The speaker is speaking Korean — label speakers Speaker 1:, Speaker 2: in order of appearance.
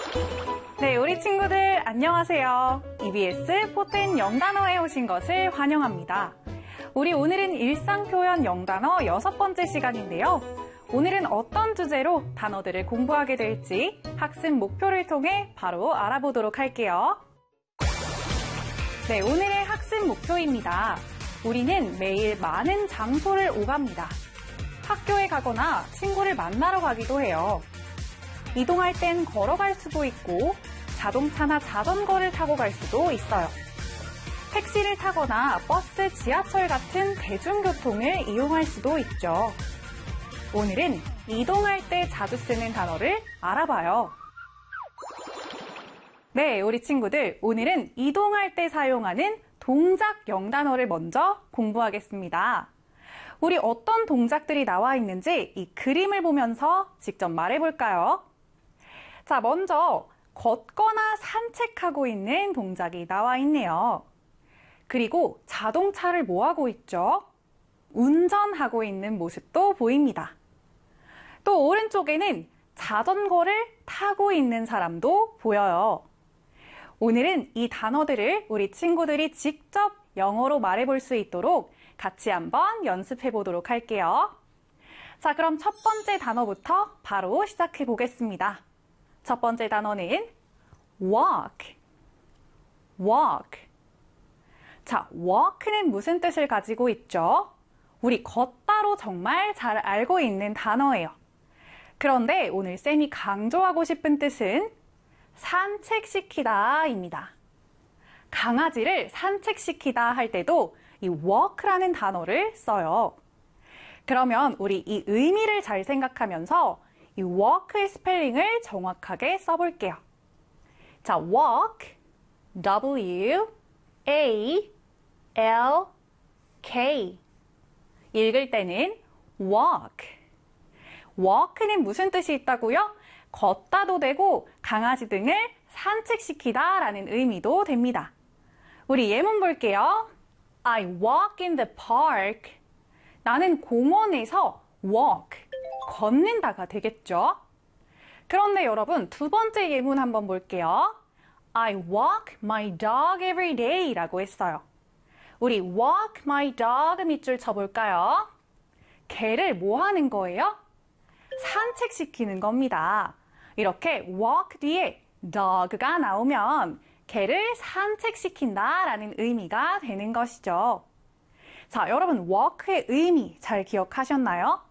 Speaker 1: 네, 우리 친구들 안녕하세요. EBS 포텐 영단어에 오신 것을 환영합니다. 우리 오늘은 일상표현 영단어 6번째 시간인데요. 오늘은 어떤 주제로 단어들을 공부하게 될지 학습 목표를 통해 바로 알아보도록 할게요. 네, 오늘의 학습 목표입니다. 우리는 매일 많은 장소를 오갑니다. 학교에 가거나 친구를 만나러 가기도 해요. 이동할 땐 걸어갈 수도 있고 자동차나 자전거를 타고 갈 수도 있어요. 택시를 타거나 버스, 지하철 같은 대중교통을 이용할 수도 있죠. 오늘은 이동할 때 자주 쓰는 단어를 알아봐요. 네, 우리 친구들, 오늘은 이동할 때 사용하는 동작 영단어를 먼저 공부하겠습니다. 우리 어떤 동작들이 나와 있는지 이 그림을 보면서 직접 말해볼까요? 자, 먼저 걷거나 산책하고 있는 동작이 나와 있네요. 그리고 자동차를 뭐하고 있죠? 운전하고 있는 모습도 보입니다. 또 오른쪽에는 자전거를 타고 있는 사람도 보여요. 오늘은 이 단어들을 우리 친구들이 직접 영어로 말해볼 수 있도록 같이 한번 연습해 보도록 할게요. 자, 그럼 첫 번째 단어부터 바로 시작해 보겠습니다. 첫 번째 단어는 walk. walk. 자, walk는 무슨 뜻을 가지고 있죠? 우리 걷다로 정말 잘 알고 있는 단어예요. 그런데 오늘 쌤이 강조하고 싶은 뜻은 산책시키다입니다. 강아지를 산책시키다 할 때도 이 walk라는 단어를 써요. 그러면 우리 이 의미를 잘 생각하면서 이 walk의 스펠링을 정확하게 써볼게요. 자, walk, W-A-L-K. 읽을 때는 walk. walk는 무슨 뜻이 있다고요? 걷다도 되고 강아지 등을 산책시키다 라는 의미도 됩니다. 우리 예문 볼게요. I walk in the park. 나는 공원에서 walk, 걷는다가 되겠죠? 그런데 여러분, 두 번째 예문 한번 볼게요. I walk my dog every day 라고 했어요. 우리 walk my dog 밑줄 쳐볼까요? 개를 뭐 하는 거예요? 산책시키는 겁니다. 이렇게 walk 뒤에 dog가 나오면 개를 산책시킨다 라는 의미가 되는 것이죠. 자, 여러분 walk의 의미 잘 기억하셨나요?